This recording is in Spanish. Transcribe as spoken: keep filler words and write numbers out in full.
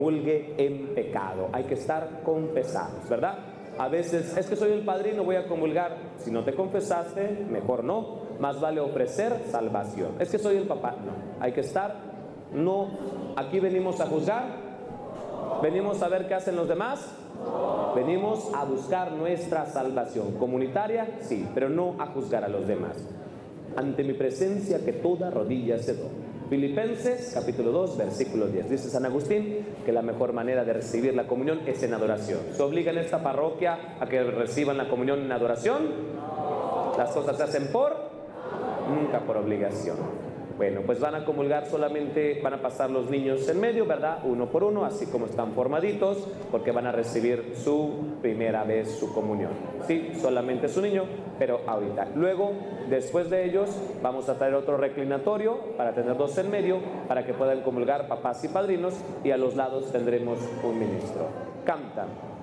comulgue en pecado. Hay que estar confesados, ¿verdad? A veces, es que soy el padrino, voy a comulgar. Si no te confesaste, mejor no. Más vale ofrecer salvación. Es que soy el papá. No, hay que estar. No, aquí venimos a juzgar. Venimos a ver qué hacen los demás. Venimos a buscar nuestra salvación. Comunitaria, sí, pero no a juzgar a los demás. Ante mi presencia que toda rodilla se doble. Filipenses capítulo dos versículo diez. Dice San Agustín que la mejor manera de recibir la comunión es en adoración. ¿Se obliga en esta parroquia a que reciban la comunión en adoración? Las cosas se hacen por, nunca por obligación. Bueno, pues van a comulgar solamente, van a pasar los niños en medio, ¿verdad? Uno por uno, así como están formaditos, porque van a recibir su primera vez su comunión. Sí, solamente su niño, pero ahorita. Luego, después de ellos, vamos a traer otro reclinatorio para tener dos en medio, para que puedan comulgar papás y padrinos, y a los lados tendremos un ministro. Cantan.